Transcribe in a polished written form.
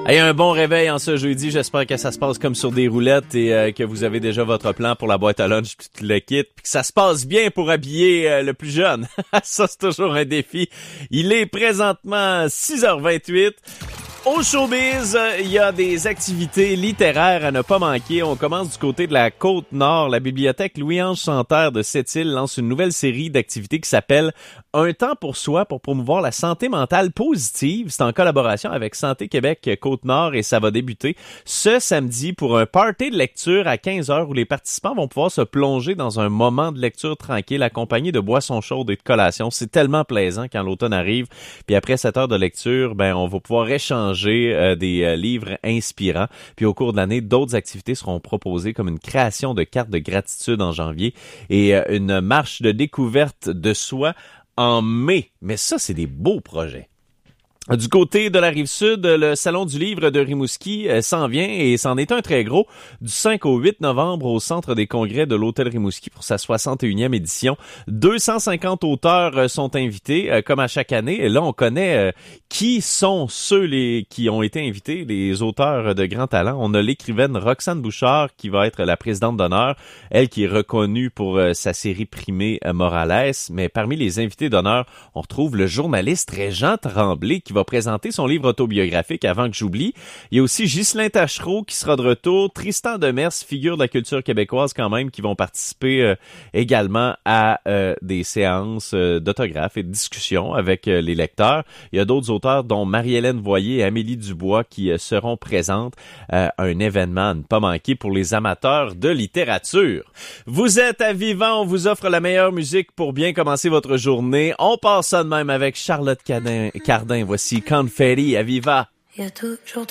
Hey, un bon réveil en ce jeudi. J'espère que ça se passe comme sur des roulettes et que vous avez déjà votre plan pour la boîte à lunch puis tout le kit. Puis que ça se passe bien pour habiller le plus jeune. Ça, c'est toujours un défi. Il est présentement 6h28. Au showbiz, il y a des activités littéraires à ne pas manquer. On commence du côté de la Côte-Nord. La bibliothèque Louis-Ange Santerre de Sept-Îles lance une nouvelle série d'activités qui s'appelle « Un temps pour soi » pour promouvoir la santé mentale positive. C'est en collaboration avec Santé Québec Côte-Nord et ça va débuter ce samedi pour un party de lecture à 15h où les participants vont pouvoir se plonger dans un moment de lecture tranquille accompagné de boissons chaudes et de collations. C'est tellement plaisant quand l'automne arrive. Puis après 7 heures de lecture, on va pouvoir échanger des livres inspirants. Puis au cours de l'année, d'autres activités seront proposées comme une création de cartes de gratitude en janvier et une marche de découverte de soi en mai. Mais ça, c'est des beaux projets. Du côté de la Rive-Sud, le Salon du livre de Rimouski s'en vient et c'en est un très gros du 5 au 8 novembre au Centre des congrès de l'Hôtel Rimouski pour sa 61e édition. 250 auteurs sont invités comme à chaque année. Et là, on connaît qui sont ceux qui ont été invités, les auteurs de grand talent. On a l'écrivaine Roxane Bouchard qui va être la présidente d'honneur, elle qui est reconnue pour sa série primée Morales. Mais parmi les invités d'honneur, on retrouve le journaliste Régent Tremblay qui va présenter son livre autobiographique Avant que j'oublie. Il y a aussi Ghislain Tachereau qui sera de retour, Tristan Demers, figure de la culture québécoise quand même, qui vont participer également à des séances d'autographes et de discussions avec les lecteurs. Il y a d'autres auteurs dont Marie-Hélène Voyer et Amélie Dubois qui seront présentes. Un événement à ne pas manquer pour les amateurs de littérature. Vous êtes à Vivant, on vous offre la meilleure musique pour bien commencer votre journée. On passe ça de même avec Charlotte Cardin. Voici Confetti à Viva. Il y a toujours